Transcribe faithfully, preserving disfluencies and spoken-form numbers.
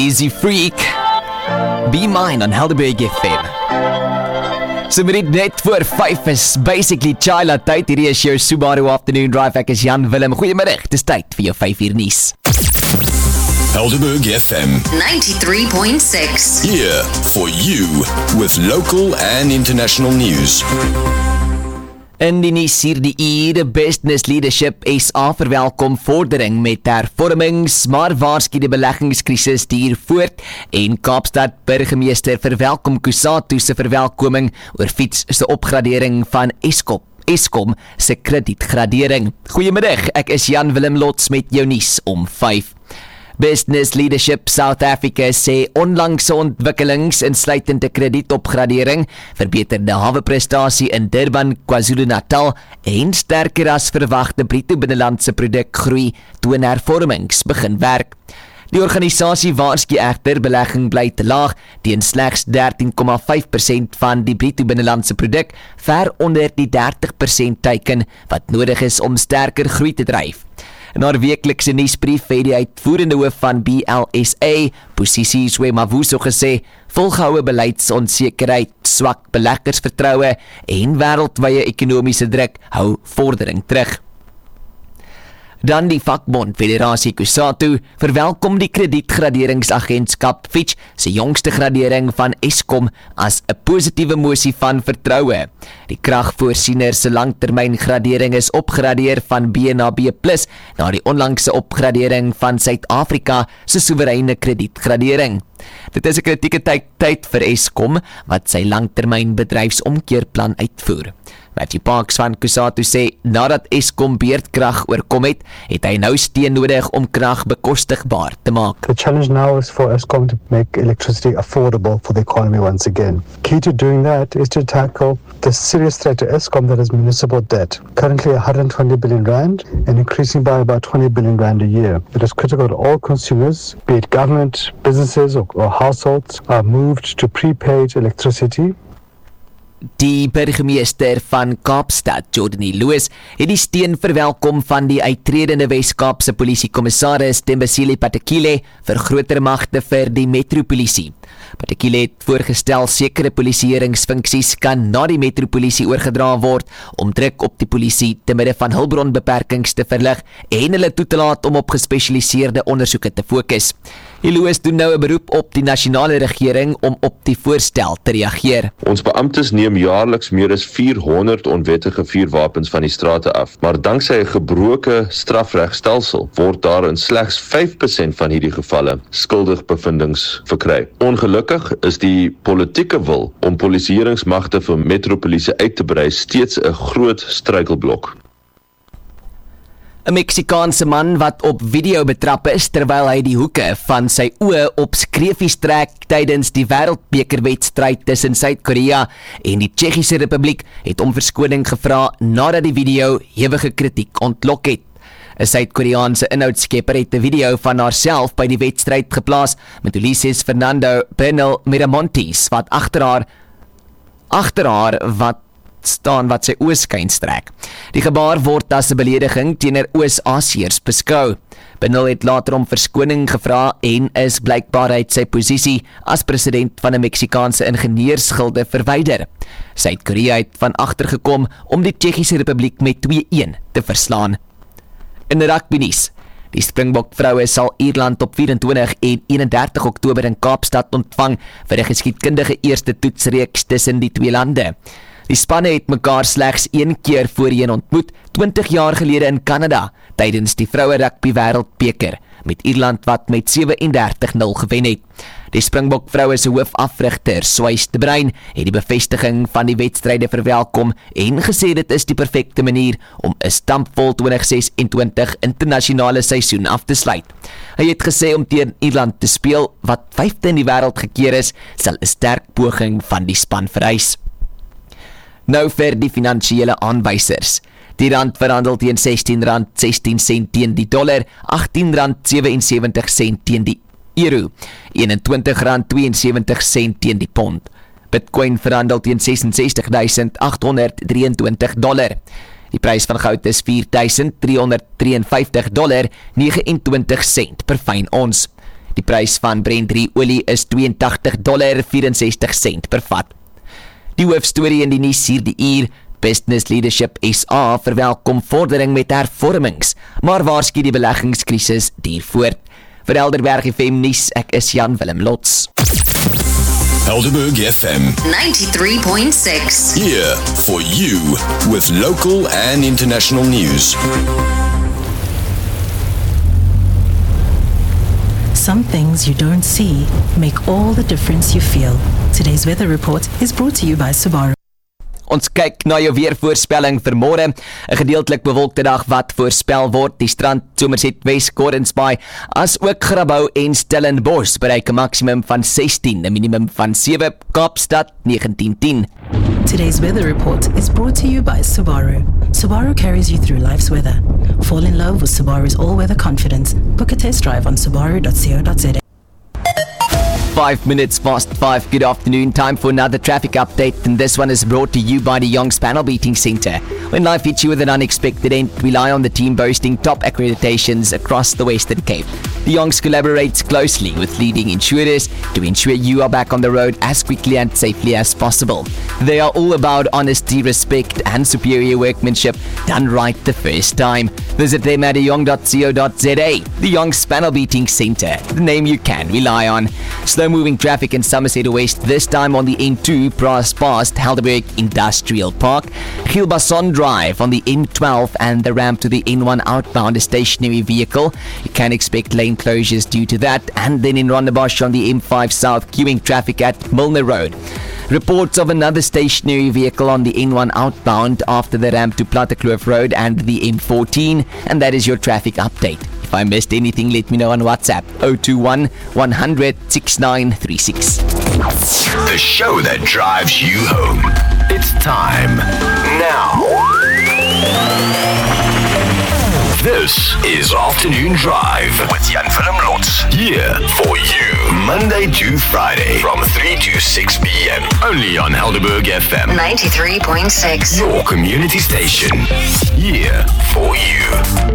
Easy Freak. Be Mine on Helderberg F M. So met dit net voor vyf is basically Chila tyd. Hierdie is jou Subaru Afternoon Drive. Ek is Jan Willem. Goeiemiddag. Dis tyd vir jou vyf uur nuus. Helderberg F M ninety-three point six. Here for you with local and international news. In die nuus hierdie uur, Business Leadership S A verwelkom vordering met hervormings, maar waarsku die beleggingskrisis duur voort en Kaapstad burgemeester verwelkom Kusatu se verwelkoming oor Fiets se opgradering van Eskom. Eskom se kredietgradering. Goeiemiddag, ek is Jan Willem Lots met jou nuus om vyf. Business Leadership South Africa sê onlangse ontwikkelings insluitende kredietopgradering, verbeterde haweprestasie in Durban, KwaZulu-Natal en sterker as verwagte bruto binnelandse produk groei toon hervormings begin werk. Die organisasie waarsku egter belegging bly te laag teen slegs dertien komma vyf persent van die bruto binnelandse produk, ver onder die dertig persent teiken wat nodig is om sterker groei te dryf. In haar weeklikse nuusbrief het die uitvoerende hoof van B L S A, Busisiwe Mavuso, gesê volgehoue beleidsonsekerheid, swak beleggersvertroue en wêreldwye ekonomiese druk hou vordering terug. Dan die vakbond Federasie Kusatu verwelkom die kredietgraderingsagentskap Fitch se jongste gradering van Eskom as 'n positiewe mosie van vertroue. Die kragvoorsiener se langtermyngradering is opgradeer van B na B plus na die onlangse opgradering van Suid-Afrika se soewereine kredietgradering. Dit is 'n kritieke tyd, tyd vir Eskom wat sy langtermyn bedryfsomkeerplan uitvoer. Matthew Parks van Kusatu sê nadat Eskom beurtkrag oorkom het, het hy nou steun nodig om krag bekostigbaar te maak. The challenge now is for Eskom to make electricity affordable for the economy once again. Key to doing that is to tackle the serious threat to Eskom that is municipal debt, currently one hundred twenty billion rand and increasing by about twenty billion rand a year. It is critical that all consumers, be it government, businesses or, or households, are moved to prepaid electricity. Die burgemeester van Kaapstad, Jordanie Loos, het die steun verwelkom van die uittredende Wes-Kaapse polisiekommissaris Tembisile Patekile vir groter magte vir die metropolisie. Patekile het voorgestel sekere polisieeringsfunksies kan na die metropolisie oorgedra word om druk op die polisie te midde van hulpbronbeperkings te verlig en hulle toe te laat om op gespesialiseerde ondersoeke te fokus. Loos doen nou 'n beroep op die nasionale regering om op die voorstel te reageer. Ons beamptes neem jaarliks meer as vierhonderd onwettige vuurwapens van die strate af, maar danksy 'n gebroke strafregstelsel word daar in slegs vyf persent van hierdie gevalle skuldigbevindings verkry. Ongelukkig is die politieke wil om polisieeringsmagte vir metropolisie uit te brei steeds 'n groot struikelblok. 'n Meksikaanse man wat op video betrap is terwyl hy die hoeke van sy oë op skreefies trek tydens die wêreldbekerwedstryd tussen Suid-Korea en die Tsjechiese Republiek, het om verskoning gevra nadat die video hewige kritiek ontlok het. 'n Suid-Koreaanse inhoudskepper het 'n video van haarself by die wedstryd geplaas met Ulises Fernando Bernal Miramontes wat agter haar agter haar wat staan wat sy oë skuins trek. Die gebaar word as 'n belediging teenoor Oos-Asiërs beskou. Bernal het later om verskoning gevra en is blykbaar uit sy posisie as president van 'n Meksikaanse ingenieursgilde verwyder. Suid-Korea het van agter gekom om die Tsjechiese Republiek met twee-een te verslaan. In rugby nuus. Die Springbok vroue sal Ierland op vyf-en-twintig en een-en-dertig Oktober in Kaapstad ontvang vir 'n geskiedkundige eerste toetsreeks tussen die twee lande. Die spanne het mekaar slegs een keer voorheen ontmoet, twintig jaar gelede in Kanada, tydens die vroue rugby wêreldbeker, met Ierland wat met sewe-en-dertig nul gewen het. Die Springbok vroue se hoofafrigter, Swys de Bruin, het die bevestiging van die wedstryde verwelkom en gesê dit is die perfekte manier om 'n stampvol twintig ses-en-twintig internasionale seisoen af te sluit. Hy het gesê om teen Ierland te speel, wat vyfde in die wêreld gekeer is, sal 'n sterk poging van die span vereis. Nou vir die finansiële aanwysers. Die rand verhandel teen sestien rand sestien sent teen die dollar, agttien rand sewe-en-sewentig sent teen die euro, eenentwintig rand twee-en-sewentig sent teen die pond. Bitcoin verhandel teen ses en sestig duisend agt honderd drieëntwintig dollar. Die prys van goud is vier duisend driehonderd drieënvyftig dollar, negenentwintig sent per fyn ons. Die prys van Brent drie olie is twee agt dollar vyf sent per vat. Die hoofstorie in die nuus hierdie uur: Business Leadership S A verwelkom vordering met hervormings, maar waarsku die beleggingskrisis duur voort. Vir Helderberg F M nuus, ek is Jan Willem Lots. Helderberg F M. ninety-three point six. Here for you with local and international news. Some things you don't see make all the difference you feel. Today's weather report is brought to you by Subaru. Ons kyk na jou weervoorspelling vir môre. 'n Gedeeltelik bewolkte dag wat voorspel word. Die strand Somerset West, Gordons Bay, as ook Grabouw en Stellenbosch bereik 'n maksimum van sestien, 'n minimum van sewe. Kaapstad negentien tien. Today's weather report is brought to you by Subaru. Subaru carries you through life's weather. Fall in love with Subaru's all-weather confidence. Book a test drive on subaru dot co dot za. Five minutes past five. Good afternoon. Time for another traffic update, and this one is brought to you by the Young's Panel Beating Centre. When life hits you with an unexpected end, rely on the team boasting top accreditations across the Western Cape. The Young's collaborates closely with leading insurers to ensure you are back on the road as quickly and safely as possible. They are all about honesty, respect, and superior workmanship done right the first time. Visit them at young dot co dot za. The Young's Panel Beating Centre, the name you can rely on. Slow-moving traffic in Somerset West, this time on the N two past Helderberg Industrial Park. Gilbasson Drive on the N twelve and the ramp to the N one outbound, a stationary vehicle. You can expect lane closures due to that. And then in Rondebosch on the M five South, queuing traffic at Milner Road. Reports of another stationary vehicle on the N one outbound after the ramp to Plattekloof Road and the M fourteen. And that is your traffic update. If I missed anything, let me know on WhatsApp zero two one, one hundred, sixty-nine thirty-six. The show that drives you home. It's time now. This is Afternoon Drive with Jan Willem Lots. Here for you, Monday to Friday from three to six p.m. Only on Helderberg F M. ninety-three point six. Your community station. Here for you.